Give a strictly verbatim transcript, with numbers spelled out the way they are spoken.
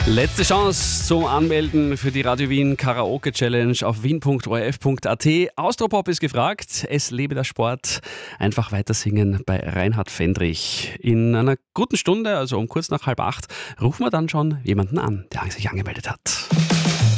Letzte Chance zum Anmelden für die Radio Wien Karaoke Challenge auf wien punkt o r f punkt a t. Austropop ist gefragt. Es lebe der Sport. Einfach weiter singen bei Reinhard Fendrich. In einer guten Stunde, also um kurz nach halb acht, rufen wir dann schon jemanden an, der sich angemeldet hat.